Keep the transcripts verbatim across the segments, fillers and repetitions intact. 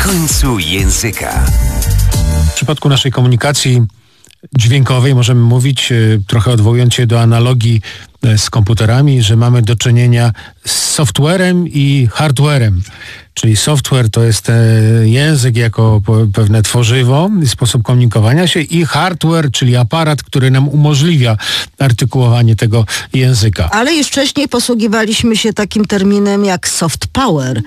końcu języka. W przypadku naszej komunikacji dźwiękowej możemy mówić, trochę odwołując się do analogii z komputerami, że mamy do czynienia z softwarem i hardwarem. Czyli software to jest język jako pewne tworzywo, sposób komunikowania się, i hardware, czyli aparat, który nam umożliwia artykułowanie tego języka. Ale już wcześniej posługiwaliśmy się takim terminem jak soft power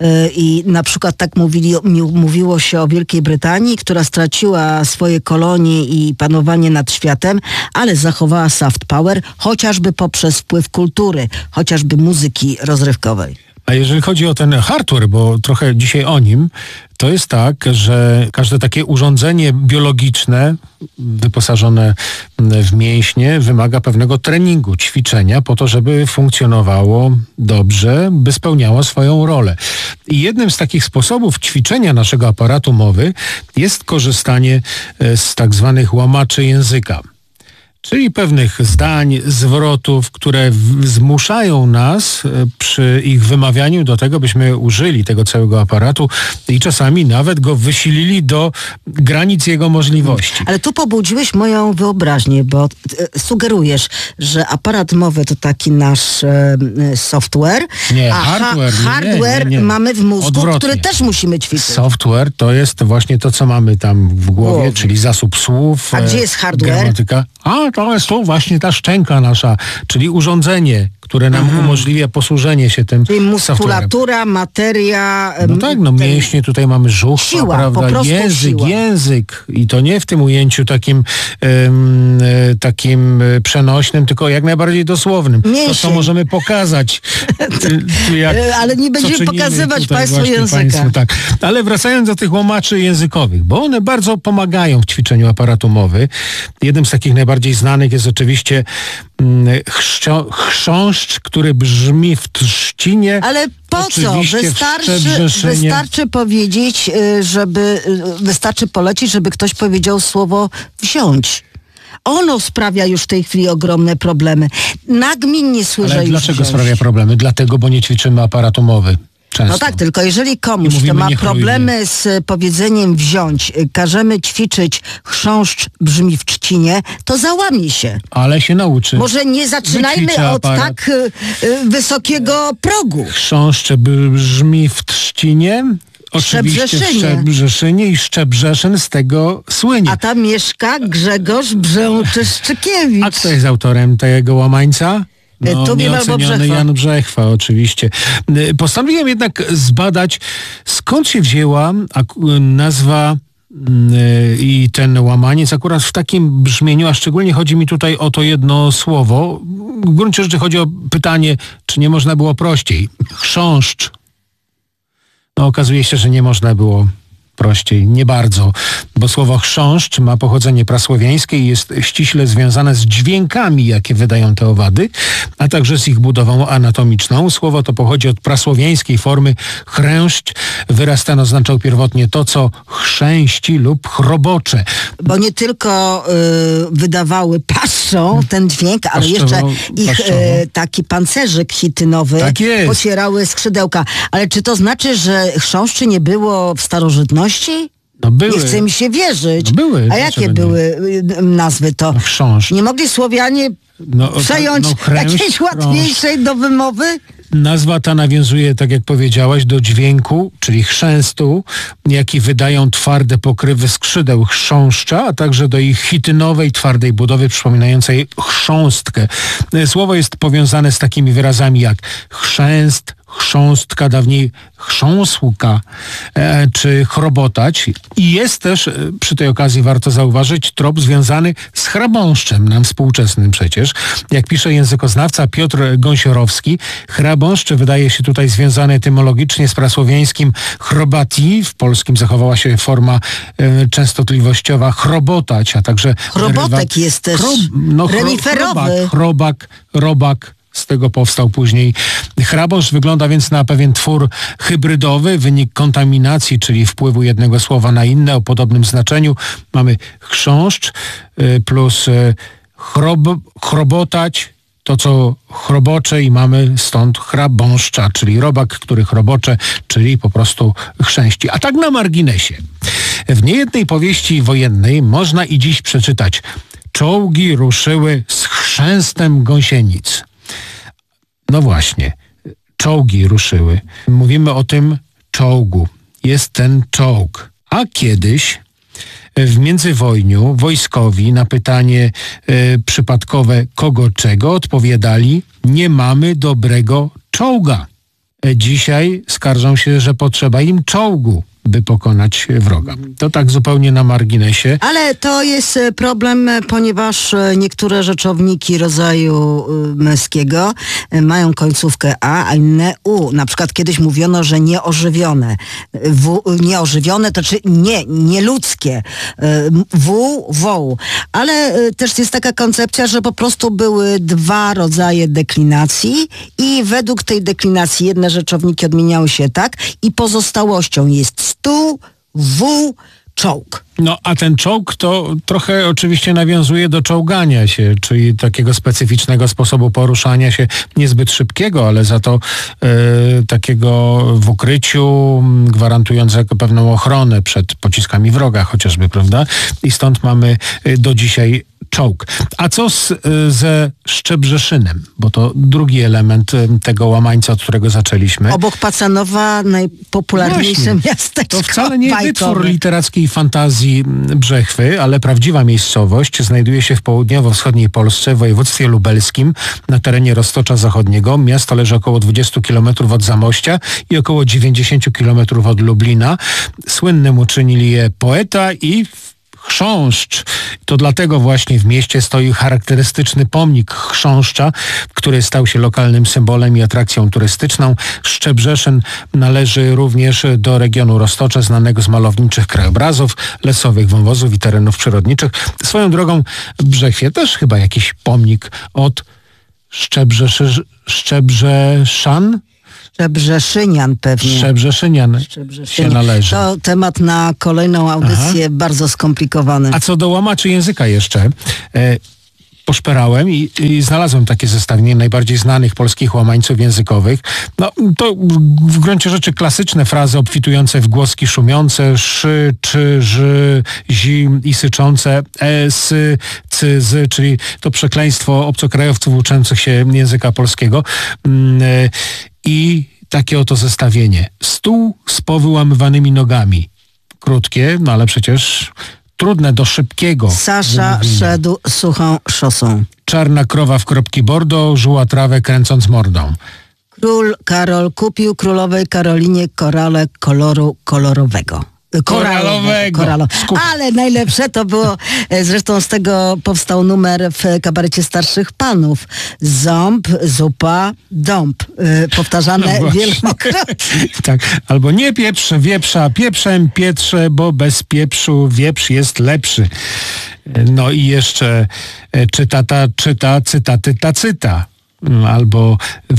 i na przykład tak mówili, mówiło się o Wielkiej Brytanii, która straciła swoje kolonie i panowanie nad światem, ale zachowała soft power chociażby poprzez wpływ kultury, chociażby muzyki rozrywkowej. A jeżeli chodzi o ten hardware, bo trochę dzisiaj o nim, to jest tak, że każde takie urządzenie biologiczne wyposażone w mięśnie wymaga pewnego treningu, ćwiczenia po to, żeby funkcjonowało dobrze, by spełniało swoją rolę. I jednym z takich sposobów ćwiczenia naszego aparatu mowy jest korzystanie z tak zwanych łamaczy języka. Czyli pewnych zdań, zwrotów, które w, zmuszają nas przy ich wymawianiu do tego, byśmy użyli tego całego aparatu i czasami nawet go wysilili do granic jego możliwości. Ale tu pobudziłeś moją wyobraźnię, bo e, sugerujesz, że aparat mowy to taki nasz e, software, nie, a hardware, ha- hardware nie, nie, nie. mamy w mózgu, Odwrotnie. który też musimy ćwiczyć. Software to jest właśnie to, co mamy tam w głowie, Głowie. czyli zasób słów. A gdzie jest hardware? Gramatyka. A to jest tu właśnie ta szczęka nasza, czyli urządzenie, które nam mhm. umożliwia posłużenie się tym czyli muskulatura, softwarem. materia. No tak, no mięśnie, tutaj mamy żuchwa, siła, prawda, po prostu język, siła. język i to nie w tym ujęciu takim um, takim przenośnym, tylko jak najbardziej dosłownym. Mięsień. To, co możemy pokazać. jak, Ale nie będziemy pokazywać Państwu języka. Państwu, tak. Ale wracając do tych łamaczy językowych, bo one bardzo pomagają w ćwiczeniu aparatu mowy. Jednym z takich najbardziej znanych jest oczywiście chrzcio, chrząszcz, który brzmi w trzcinie. Ale po co? Wystarczy, wystarczy powiedzieć, żeby, wystarczy polecić, żeby ktoś powiedział słowo wziąć. Ono sprawia już w tej chwili ogromne problemy. Nagminnie słyszę Ale już dlaczego wziąć. sprawia problemy? Dlatego, bo nie ćwiczymy aparatu mowy. Często. No tak, tylko jeżeli komuś, kto ma problemy z powiedzeniem wziąć, każemy ćwiczyć chrząszcz brzmi w trzcinie, to załamie się. Ale się nauczy. Może nie zaczynajmy od tak y, y, wysokiego progu. Chrząszcz brzmi w trzcinie. Oczywiście w Szczebrzeszynie i Szczebrzeszyn z tego słynie. A tam mieszka Grzegorz Brzęczyszczykiewicz. A kto jest autorem tego łamańca? No, tu nieoceniony Jan Brzechwa, oczywiście. Postanowiłem jednak zbadać, skąd się wzięła nazwa i ten łamaniec akurat w takim brzmieniu, a szczególnie chodzi mi tutaj o to jedno słowo. W gruncie rzeczy chodzi o pytanie, czy nie można było prościej. Chrząszcz. No okazuje się, że nie można było prościej, nie bardzo, bo słowo chrząszcz ma pochodzenie prasłowiańskie i jest ściśle związane z dźwiękami, jakie wydają te owady, a także z ich budową anatomiczną. Słowo to pochodzi od prasłowiańskiej formy chręszcz. Wyraz ten oznaczał pierwotnie to, co chrzęści lub chrobocze. Bo nie tylko y, wydawały paszczą ten dźwięk, ale Paszczowo, jeszcze ich y, taki pancerzyk chitynowy tak pocierały skrzydełka. Ale czy to znaczy, że chrząszczy nie było w starożytności? No były. Nie chce mi się wierzyć. No były. A jakie były nie? nazwy to? No, chrząszcz. Nie mogli Słowianie no, przejąć no, chręszcz, jakiejś łatwiejszej do wymowy? Nazwa ta nawiązuje, tak jak powiedziałaś, do dźwięku, czyli chrzęstu, jaki wydają twarde pokrywy skrzydeł chrząszcza, a także do ich chitynowej, twardej budowy przypominającej chrząstkę. Słowo jest powiązane z takimi wyrazami jak chrzęst, chrząstka, dawniej chrząsłka e, czy chrobotać. I jest też, e, przy tej okazji warto zauważyć, trop związany z chrabąszczem, nam współczesnym przecież. Jak pisze językoznawca Piotr Gąsiorowski, chrabąszcz wydaje się tutaj związany etymologicznie z prasłowiańskim chrobati. W polskim zachowała się forma e, częstotliwościowa chrobotać, a także... Chrobotek rywa, jest też chrob, no, reniferowy. Chrobak, chrobak, robak. Z tego powstał później chrabąszcz. Wygląda więc na pewien twór hybrydowy, wynik kontaminacji, czyli wpływu jednego słowa na inne o podobnym znaczeniu. Mamy chrząszcz plus chrob, chrobotać to, co chrobocze i mamy stąd chrabąszcza, czyli robak, który chrobocze, czyli po prostu chrzęści. A tak na marginesie. W niejednej powieści wojennej można i dziś przeczytać: czołgi ruszyły z chrzęstem gąsienic. No właśnie, czołgi ruszyły. Mówimy o tym czołgu. Jest ten czołg. A kiedyś w międzywojniu wojskowi na pytanie e, przypadkowe kogo czego odpowiadali: nie mamy dobrego czołga. E, dzisiaj skarżą się, że potrzeba im czołgu, by pokonać wroga. To tak zupełnie na marginesie. Ale to jest problem, ponieważ niektóre rzeczowniki rodzaju męskiego mają końcówkę A, a inne U. Na przykład kiedyś mówiono, że nieożywione. W, nieożywione to czy nie, nieludzkie. W, woł. Ale też jest taka koncepcja, że po prostu były dwa rodzaje deklinacji i według tej deklinacji jedne rzeczowniki odmieniały się tak i pozostałością jest stół, wół, czołg. No a ten czołg to trochę oczywiście nawiązuje do czołgania się, czyli takiego specyficznego sposobu poruszania się, niezbyt szybkiego, ale za to e, takiego w ukryciu, gwarantującego pewną ochronę przed pociskami wroga chociażby, prawda? I stąd mamy do dzisiaj czołg. A co z, ze Szczebrzeszynem? Bo to drugi element tego łamańca, od którego zaczęliśmy. Obok Pacanowa najpopularniejsze Właśnie. miasteczko To wcale nie bajkowe. wytwór literackiej fantazji Brzechwy, ale prawdziwa miejscowość. Znajduje się w południowo-wschodniej Polsce, w województwie lubelskim, na terenie Roztocza Zachodniego. Miasto leży około dwadzieścia kilometrów od Zamościa i około dziewięćdziesiąt kilometrów od Lublina. Słynnym uczynili je poeta i chrząszcz. To dlatego właśnie w mieście stoi charakterystyczny pomnik chrząszcza, który stał się lokalnym symbolem i atrakcją turystyczną. Szczebrzeszyn należy również do regionu Roztocze, znanego z malowniczych krajobrazów, lesowych wąwozów i terenów przyrodniczych. Swoją drogą w Brzechwie też chyba jakiś pomnik od Szczebrzeszy, Szczebrzeszan? Szczebrzeszynian pewnie. Szczebrzeszynian się należy. To temat na kolejną audycję. Aha. Bardzo skomplikowany. A co do łamaczy języka jeszcze, e, poszperałem i, i znalazłem takie zestawienie najbardziej znanych polskich łamańców językowych. No to w gruncie rzeczy klasyczne frazy obfitujące w głoski szumiące, szy, czy, ży, zi i syczące, e, sy, cy, zy, czyli to przekleństwo obcokrajowców uczących się języka polskiego. E, I takie oto zestawienie. Stół z powyłamywanymi nogami. Krótkie, no ale przecież trudne do szybkiego Sasza wymówienia. szedł suchą szosą. Czarna krowa w kropki bordo żuła trawę kręcąc mordą. Król Karol kupił królowej Karolinie korale koloru kolorowego. Koralowego. Koralo. Ale najlepsze to było, zresztą z tego powstał numer w kabarecie starszych panów. Ząb, zupa, dąb. Powtarzane No wielokrotnie. Tak, albo nie pieprz wieprza pieprzem pietrze, bo bez pieprzu wieprz jest lepszy. No i jeszcze czy tata czyta cytaty tacyta. Albo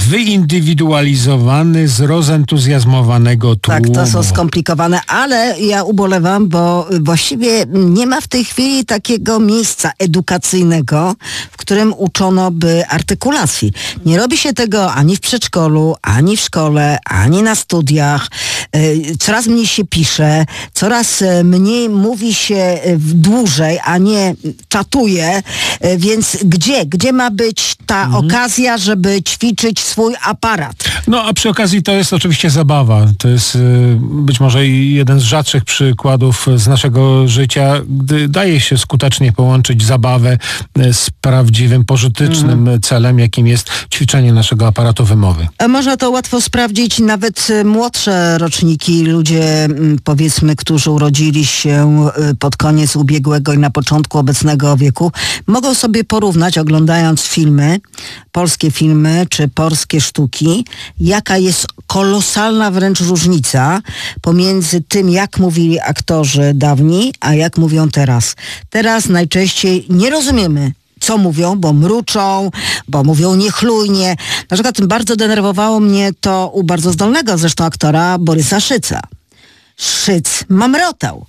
wyindywidualizowany z rozentuzjazmowanego tłumu. Tak, to są skomplikowane, ale ja ubolewam, bo właściwie nie ma w tej chwili takiego miejsca edukacyjnego, w którym uczono by artykulacji. Nie robi się tego ani w przedszkolu, ani w szkole, ani na studiach. Coraz mniej się pisze, coraz mniej mówi się dłużej, a nie czatuje, więc gdzie? Gdzie ma być ta mhm. okazja, żeby ćwiczyć swój aparat? No a przy okazji to jest oczywiście zabawa. To jest y, być może jeden z rzadszych przykładów z naszego życia, gdy daje się skutecznie połączyć zabawę z prawdziwym, pożytecznym mhm. celem, jakim jest ćwiczenie naszego aparatu wymowy. A można to łatwo sprawdzić. Nawet młodsze roczniki, ludzie powiedzmy, którzy urodzili się pod koniec ubiegłego i na początku obecnego wieku, mogą sobie porównać, oglądając filmy, polskie filmy czy polskie sztuki, jaka jest kolosalna wręcz różnica pomiędzy tym, jak mówili aktorzy dawni, a jak mówią teraz. Teraz najczęściej nie rozumiemy, co mówią, bo mruczą, bo mówią niechlujnie. Na przykład bardzo denerwowało mnie to u bardzo zdolnego zresztą aktora Borysa Szyca. Szyc mamrotał.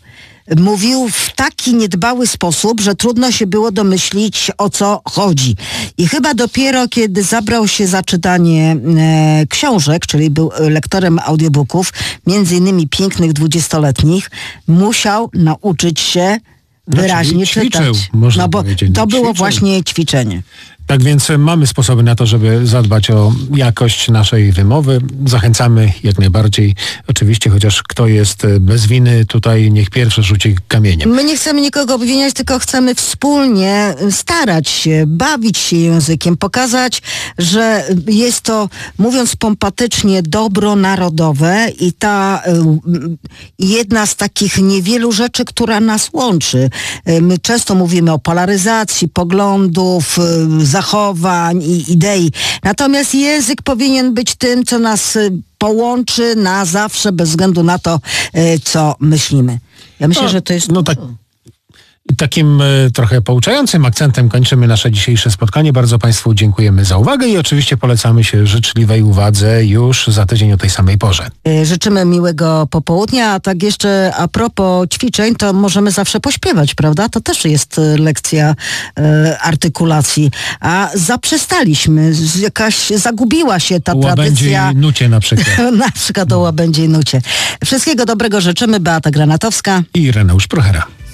mówił w taki niedbały sposób, że trudno się było domyślić, o co chodzi. I chyba dopiero kiedy zabrał się za czytanie e, książek, czyli był lektorem audiobooków, między innymi pięknych dwudziestoletnich, musiał nauczyć się wyraźnie Czyli ćwiczył, czytać. można No bo powiedzieć. to było Ćwiczył. właśnie ćwiczenie. Tak więc mamy sposoby na to, żeby zadbać o jakość naszej wymowy. Zachęcamy jak najbardziej. Oczywiście, chociaż kto jest bez winy, tutaj niech pierwszy rzuci kamieniem. My nie chcemy nikogo obwiniać, tylko chcemy wspólnie starać się, bawić się językiem, pokazać, że jest to, mówiąc pompatycznie, dobro narodowe i ta y, jedna z takich niewielu rzeczy, która nas łączy. Y, my często mówimy o polaryzacji poglądów, y, zachowań i idei. Natomiast język powinien być tym, co nas y, połączy na zawsze, bez względu na to, y, co myślimy. Ja myślę, No, że to jest... no tak. I takim e, trochę pouczającym akcentem kończymy nasze dzisiejsze spotkanie. Bardzo Państwu dziękujemy za uwagę i oczywiście polecamy się życzliwej uwadze już za tydzień o tej samej porze. Y, Życzymy miłego popołudnia, a tak jeszcze a propos ćwiczeń, to możemy zawsze pośpiewać, prawda? To też jest y, lekcja y, artykulacji. A zaprzestaliśmy, z- jakaś zagubiła się ta Łabędzie tradycja. i nucie na przykład. Na przykład o łabędzie i nucie. Wszystkiego dobrego życzymy. Beata Granatowska. I Ireneusz Prochera.